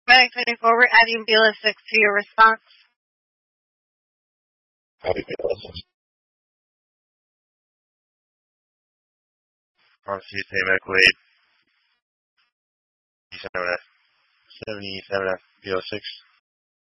Mag 24, we're adding BLS6 to your response. Copy BLS6. Pharmacy, medical aid. 77F BLS6.